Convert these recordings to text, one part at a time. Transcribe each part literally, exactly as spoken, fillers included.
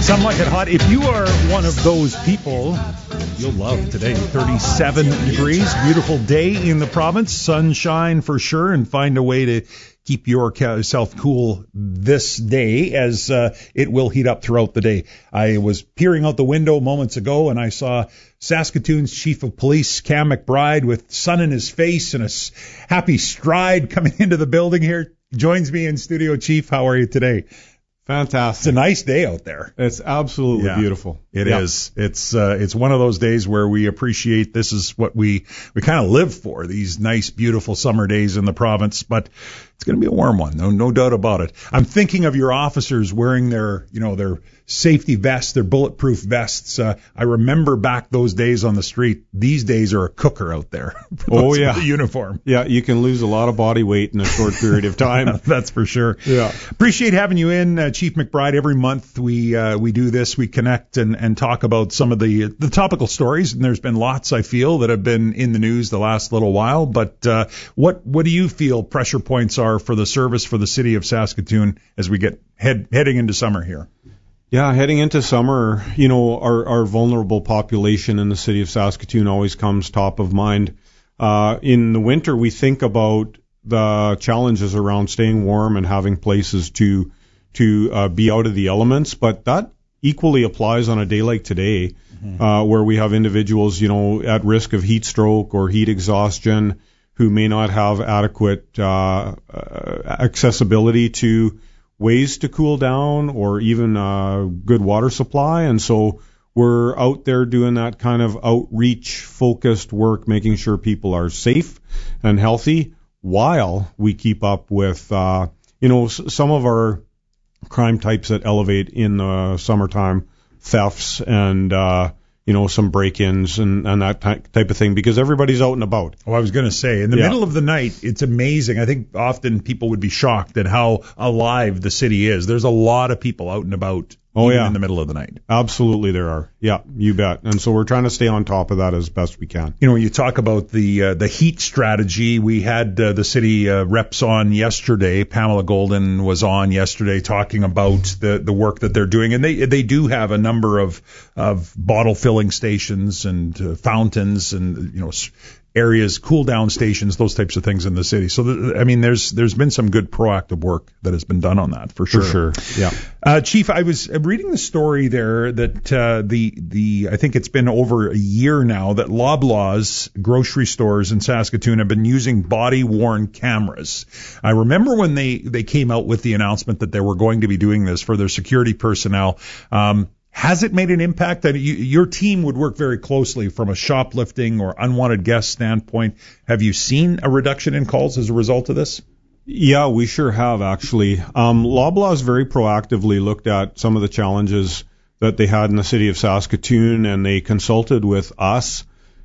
Some like it hot. If you are one of those people, you'll love today. thirty-seven degrees, beautiful day in the province, sunshine for sure, and find a way to keep yourself cool this day as uh, it will heat up throughout the day. I was peering out the window moments ago and I saw Saskatoon's Chief of Police, Cam McBride, with sun in his face and a happy stride coming into the building here. Joins me in studio. Chief, how are you today? Fantastic. It's a nice day out there. It's absolutely yeah, beautiful. It yeah. is. It's uh, it's one of those days where we appreciate this is what we, we kind of live for, these nice, beautiful summer days in the province. But it's going to be a warm one, no no doubt about it. I'm thinking of your officers wearing their, you know, their safety vests, their bulletproof vests. Uh, I remember back those days on the street. These days are a cooker out there. Oh, yeah. The uniform. Yeah, you can lose a lot of body weight in a short period of time. That's for sure. Yeah. Appreciate having you in, uh, Chief McBride. Every month we uh, we do this. We connect and, and talk about some of the the topical stories. And there's been lots, I feel, that have been in the news the last little while. But uh, what what do you feel pressure points are for the service for the city of Saskatoon as we get head heading into summer here? Yeah, heading into summer, you know, our, our vulnerable population in the city of Saskatoon always comes top of mind. Uh, in the winter, we think about the challenges around staying warm and having places to to uh, be out of the elements, but that equally applies on a day like today, mm-hmm. uh, where we have individuals, you know, at risk of heat stroke or heat exhaustion who may not have adequate uh, uh, accessibility to ways to cool down or even a good water supply. And so we're out there doing that kind of outreach focused work, making sure people are safe and healthy while we keep up with, uh, you know, s- some of our crime types that elevate in the summertime, thefts and, uh, you know, some break-ins and, and that ty- type of thing, because everybody's out and about. Oh, I was going to say, in the yeah. middle of the night, it's amazing. I think often people would be shocked at how alive the city is. There's a lot of people out and about oh, even yeah. in the middle of the night. Absolutely there are. Yeah, you bet. And so we're trying to stay on top of that as best we can. You know, when you talk about the uh, the heat strategy, we had uh, the city uh, reps on yesterday. Pamela Golden was on yesterday talking about the, the work that they're doing. And they they do have a number of, of bottle filling stations and uh, fountains and, you know, areas, cool down stations, those types of things in the city. So, th- I mean, there's there's been some good proactive work that has been done on that, for sure. For sure, yeah. Uh, Chief, I was reading the story there that uh, the, the I think it's been over a year now that Loblaws grocery stores in Saskatoon have been using body-worn cameras. I remember when they, they came out with the announcement that they were going to be doing this for their security personnel. Um, Has it made an impact? That you, your team would work very closely from a shoplifting or unwanted guest standpoint. Have you seen a reduction in calls as a result of this? Yeah, we sure have, actually. Um, Loblaws very proactively looked at some of the challenges that they had in the city of Saskatoon, and they consulted with us.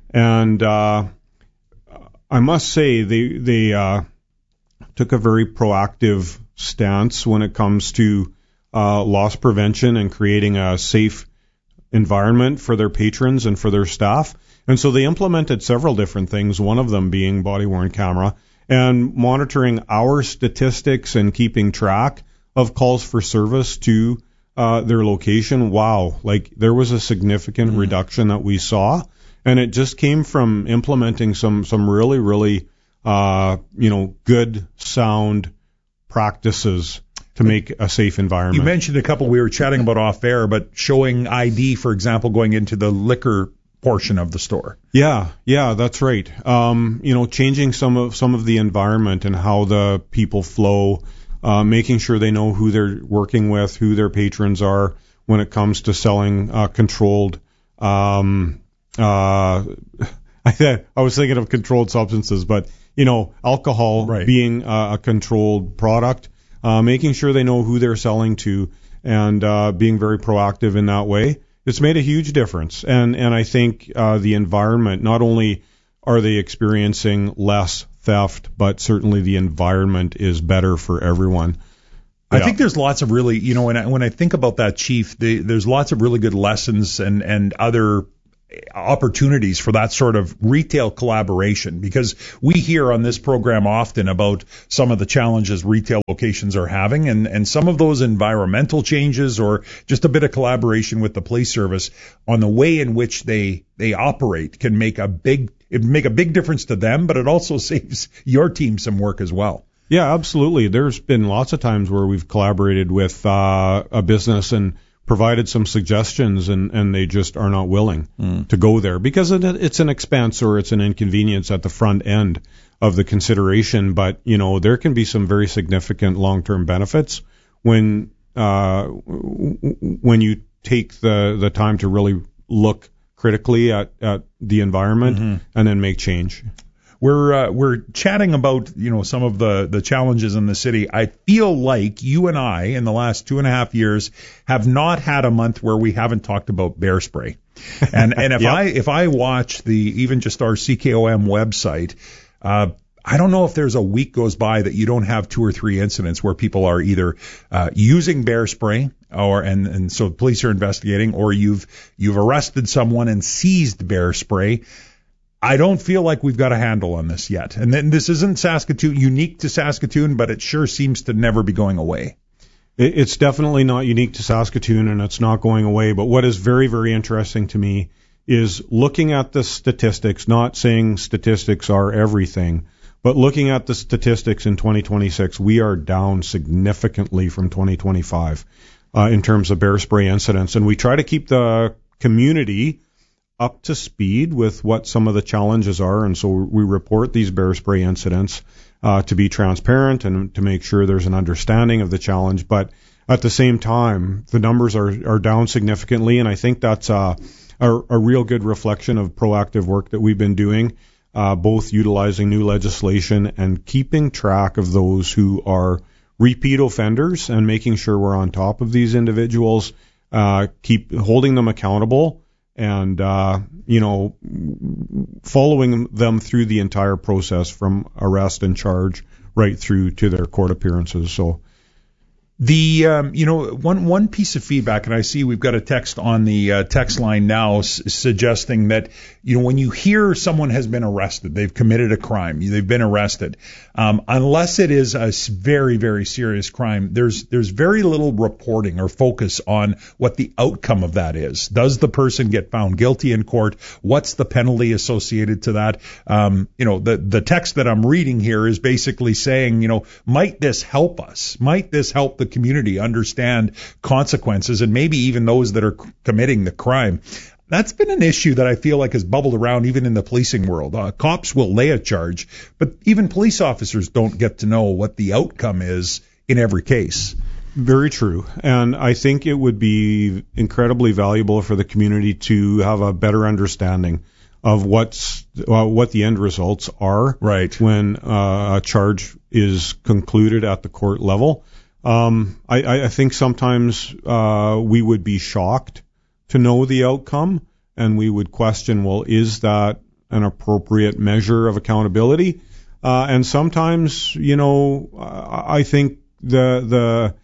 And uh, I must say they they uh, took a very proactive stance when it comes to Uh, loss prevention and creating a safe environment for their patrons and for their staff. And so they implemented several different things, one of them being body-worn camera and monitoring our statistics and keeping track of calls for service to uh, their location. Wow, like there was a significant mm. reduction that we saw, and it just came from implementing some some really, really, uh, you know, good, sound practices to make a safe environment. You mentioned a couple we were chatting about off air, but showing I D, for example, going into the liquor portion of the store. Yeah, yeah, that's right. Um, you know, changing some of some of the environment and how the people flow, uh, making sure they know who they're working with, who their patrons are when it comes to selling uh, controlled. Um, uh, I I was thinking of controlled substances, but you know, alcohol right. being uh, a controlled product. Uh, making sure they know who they're selling to and uh, being very proactive in that way. It's made a huge difference. And, and I think uh, the environment, not only are they experiencing less theft, but certainly the environment is better for everyone. I yeah. think there's lots of really, you know, when I, when I think about that, Chief, the, there's lots of really good lessons and, and other opportunities for that sort of retail collaboration? Because we hear on this program often about some of the challenges retail locations are having, and, and some of those environmental changes or just a bit of collaboration with the police service on the way in which they they operate can make a big it make a big difference to them, but it also saves your team some work as well. Yeah, absolutely. There's been lots of times where we've collaborated with uh, a business and provided some suggestions, and, and they just are not willing mm. to go there because it, it's an expense or it's an inconvenience at the front end of the consideration. But, you know, there can be some very significant long-term benefits when uh, when you take the, the time to really look critically at, at the environment mm-hmm. and then make change. We're uh, we're chatting about, you know, some of the, the challenges in the city. I feel like you and I, in the last two and a half years, have not had a month where we haven't talked about bear spray. And and if yep. I if I watch the even just our C K O M website, uh, I don't know if there's a week goes by that you don't have two or three incidents where people are either uh, using bear spray, or and and so police are investigating, or you've you've arrested someone and seized bear spray. I don't feel like we've got a handle on this yet. And then this isn't Saskatoon, unique to Saskatoon, but it sure seems to never be going away. It's definitely not unique to Saskatoon, and it's not going away. But what is very, very interesting to me is looking at the statistics, not saying statistics are everything, but looking at the statistics in twenty twenty-six, we are down significantly from twenty twenty-five uh, in terms of bear spray incidents. And we try to keep the community up to speed with what some of the challenges are, and so we report these bear spray incidents uh, to be transparent and to make sure there's an understanding of the challenge. But at the same time, the numbers are, are down significantly, and I think that's a, a, a real good reflection of proactive work that we've been doing, uh, both utilizing new legislation and keeping track of those who are repeat offenders and making sure we're on top of these individuals, uh, keep holding them accountable, and, uh, you know, following them through the entire process from arrest and charge right through to their court appearances. So the, um, you know, one, one piece of feedback, and I see we've got a text on the uh, text line now s- suggesting that, you know, when you hear someone has been arrested, they've committed a crime, they've been arrested, um, unless it is a very, very serious crime, there's, there's very little reporting or focus on what the outcome of that is. Does the person get found guilty in court? What's the penalty associated to that? Um, you know, the, the text that I'm reading here is basically saying, you know, might this help us? Might this help the community understand consequences, and maybe even those that are c- committing the crime? That's been an issue that I feel like has bubbled around even in the policing world. Uh, cops will lay a charge, but even police officers don't get to know what the outcome is in every case. Very true. And I think it would be incredibly valuable for the community to have a better understanding of what's uh, what the end results are right when uh, a charge is concluded at the court level. Um, I, I think sometimes uh, we would be shocked to know the outcome, and we would question, well, is that an appropriate measure of accountability? Uh, and sometimes, you know, I think the the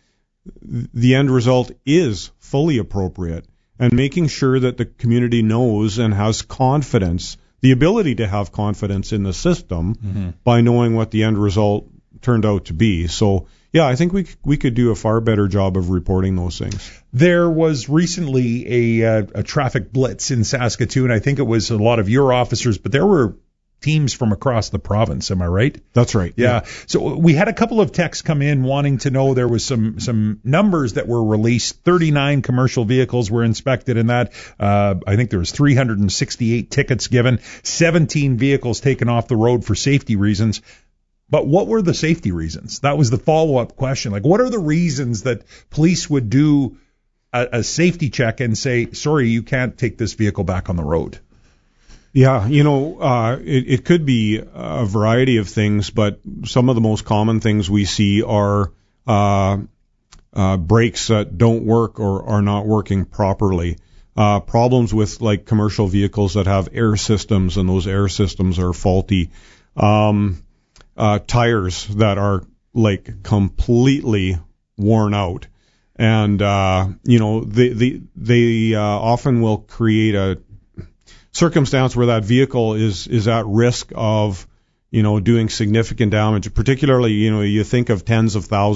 the end result is fully appropriate, and making sure that the community knows and has confidence, the ability to have confidence in the system mm-hmm. by knowing what the end result turned out to be. So, yeah, I think we we could do a far better job of reporting those things. There was recently a, uh, a traffic blitz in Saskatoon. I think it was a lot of your officers, but there were teams from across the province. Am I right? That's right. Yeah. yeah. So we had a couple of texts come in wanting to know there was some some numbers that were released. thirty-nine commercial vehicles were inspected in that. Uh, I think there was three hundred sixty-eight tickets given, seventeen vehicles taken off the road for safety reasons. But what were the safety reasons? That was the follow-up question. Like, what are the reasons that police would do a, a safety check and say, sorry, you can't take this vehicle back on the road? Yeah, you know, uh, it, it could be a variety of things, but some of the most common things we see are uh, uh, brakes that don't work or are not working properly. Uh, problems with, like, commercial vehicles that have air systems, and those air systems are faulty. Um Uh, tires that are like completely worn out, and uh, you know they they they uh, often will create a circumstance where that vehicle is is at risk of, you know, doing significant damage. Particularly, you know, you think of tens of thousands